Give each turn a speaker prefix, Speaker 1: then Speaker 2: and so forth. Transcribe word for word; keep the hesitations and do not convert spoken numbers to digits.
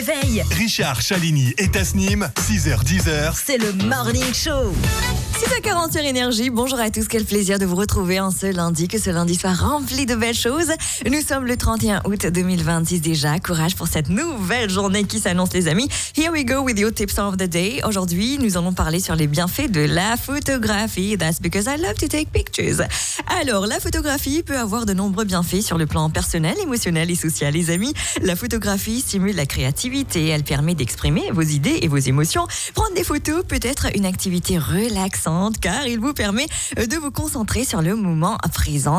Speaker 1: Veille,
Speaker 2: Richard, Chalini et Tasnim, six heures dix heures.
Speaker 1: c'est le Morning Show.
Speaker 3: six heures quarante sur Énergie. Bonjour à tous, quel plaisir de vous retrouver en ce lundi, que ce lundi soit rempli de belles choses. Nous sommes le trente et un août deux mille vingt-six déjà. Courage pour cette nouvelle journée qui s'annonce, les amis. Here we go with your tips of the day. Aujourd'hui, nous allons parler sur les bienfaits de la photographie. That's because I love to take pictures. Alors, la photographie peut avoir de nombreux bienfaits sur le plan personnel, émotionnel et social, les amis. La photographie stimule la créativité. Elle permet d'exprimer vos idées et vos émotions. Prendre des photos peut être une activité relaxante car il vous permet de vous concentrer sur le moment présent.